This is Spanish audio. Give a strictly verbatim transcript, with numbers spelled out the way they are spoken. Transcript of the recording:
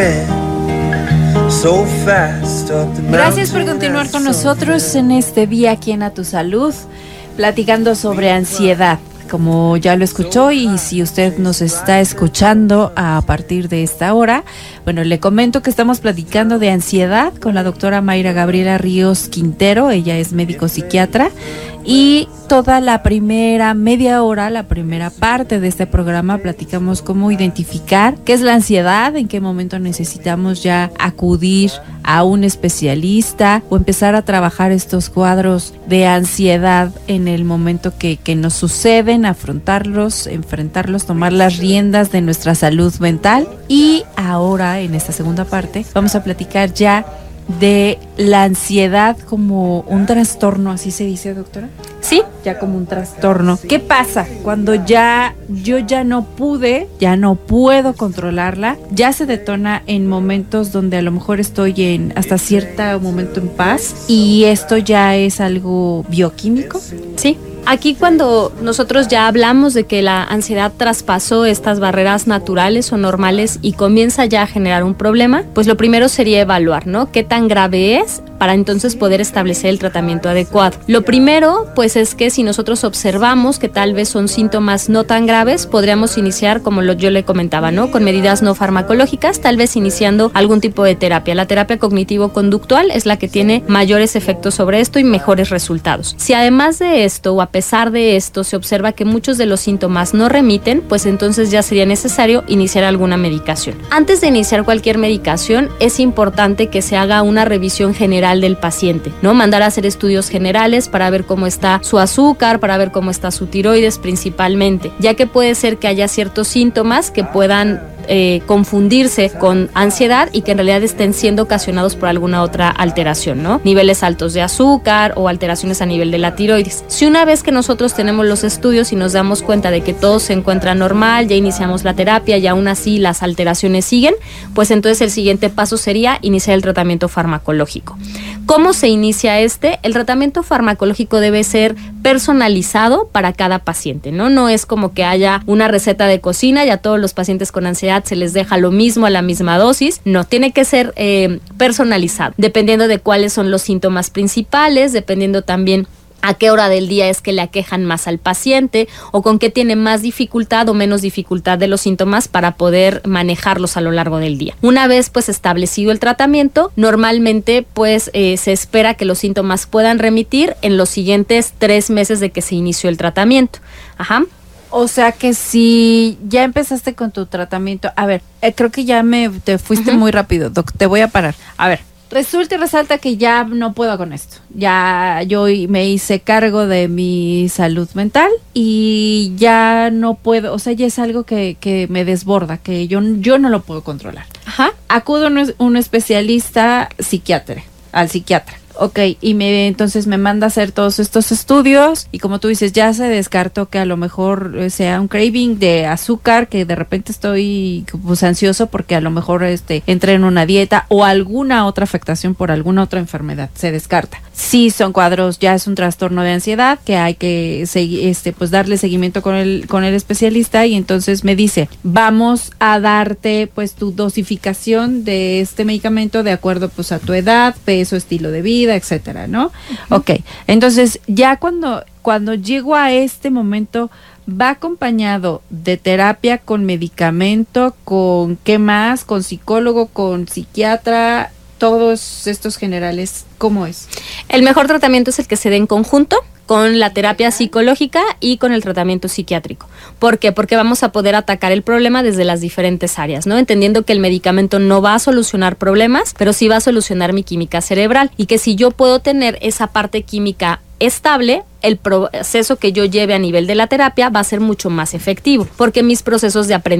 Gracias por continuar con nosotros en este día aquí en A Tu Salud, platicando sobre ansiedad. Como ya lo escuchó, y si usted nos está escuchando a partir de esta hora, bueno, le comento que estamos platicando de ansiedad con la doctora Mayra Gabriela Ríos Quintero. Ella es médico psiquiatra, y toda la primera media hora, la primera parte de este programa, platicamos cómo identificar qué es la ansiedad, en qué momento necesitamos ya acudir a un especialista o empezar a trabajar estos cuadros de ansiedad en el momento que, que nos suceden, afrontarlos, enfrentarlos, tomar las riendas de nuestra salud mental. Y ahora, en esta segunda parte, vamos a platicar ya de la ansiedad como un trastorno, ¿así se dice, doctora? Sí, ya como un trastorno. ¿Qué pasa cuando ya yo ya no pude, ya no puedo controlarla? Ya se detona en momentos donde a lo mejor estoy en hasta cierto momento en paz, y esto ya es algo bioquímico. Sí. Aquí cuando nosotros ya hablamos de que la ansiedad traspasó estas barreras naturales o normales y comienza ya a generar un problema, pues lo primero sería evaluar, ¿no? ¿Qué tan grave es? Para entonces poder establecer el tratamiento adecuado. Lo primero, pues es que si nosotros observamos que tal vez son síntomas no tan graves, podríamos iniciar, como lo, yo le comentaba, ¿no? Con medidas no farmacológicas, tal vez iniciando algún tipo de terapia. La terapia cognitivo-conductual es la que tiene mayores efectos sobre esto y mejores resultados. Si además de esto o a pesar de esto se observa que muchos de los síntomas no remiten, pues entonces ya sería necesario iniciar alguna medicación. Antes de iniciar cualquier medicación, es importante que se haga una revisión general del paciente, ¿no? Mandar a hacer estudios generales para ver cómo está su azúcar, para ver cómo está su tiroides principalmente, ya que puede ser que haya ciertos síntomas que puedan eh, confundirse con ansiedad y que en realidad estén siendo ocasionados por alguna otra alteración, ¿no? Niveles altos de azúcar o alteraciones a nivel de la tiroides. Si una vez que nosotros tenemos los estudios y nos damos cuenta de que todo se encuentra normal, ya iniciamos la terapia y aún así las alteraciones siguen, pues entonces el siguiente paso sería iniciar el tratamiento farmacológico. ¿Cómo se inicia este? El tratamiento farmacológico debe ser personalizado para cada paciente, ¿no? No es como que haya una receta de cocina y a todos los pacientes con ansiedad se les deja lo mismo a la misma dosis. No, tiene que ser eh, personalizado, dependiendo de cuáles son los síntomas principales, dependiendo también a qué hora del día es que le aquejan más al paciente o con qué tiene más dificultad o menos dificultad de los síntomas para poder manejarlos a lo largo del día. Una vez pues establecido el tratamiento, normalmente pues eh, se espera que los síntomas puedan remitir en los siguientes tres meses de que se inició el tratamiento. Ajá. O sea que si ya empezaste con tu tratamiento, a ver, eh, creo que ya me te fuiste uh-huh. muy rápido, doc, te voy a parar. A ver, resulta y resalta que ya no puedo con esto. Ya yo me hice cargo de mi salud mental y ya no puedo, o sea, ya es algo que, que me desborda, que yo, yo no lo puedo controlar. Ajá. Acudo a un, un especialista psiquiatra, al psiquiatra. Ok, y me entonces me manda a hacer todos estos estudios y como tú dices, ya se descartó que a lo mejor sea un craving de azúcar, que de repente estoy pues ansioso porque a lo mejor este entré en una dieta o alguna otra afectación por alguna otra enfermedad, se descarta. Sí, son cuadros, ya es un trastorno de ansiedad que hay que segui- este pues darle seguimiento con el con el especialista, y entonces me dice, vamos a darte pues tu dosificación de este medicamento de acuerdo pues a tu edad, peso, estilo de vida, etcétera, ¿no? Uh-huh. Ok, entonces ya cuando, cuando llego a este momento, ¿va acompañado de terapia con medicamento, con qué más, con psicólogo, con psiquiatra, todos estos generales? ¿Cómo es? El mejor tratamiento es el que se dé en conjunto con la terapia psicológica y con el tratamiento psiquiátrico. ¿Por qué? Porque vamos a poder atacar el problema desde las diferentes áreas, ¿no? Entendiendo que el medicamento no va a solucionar problemas, pero sí va a solucionar mi química cerebral, y que si yo puedo tener esa parte química estable, el proceso que yo lleve a nivel de la terapia va a ser mucho más efectivo, porque mis procesos de aprendizaje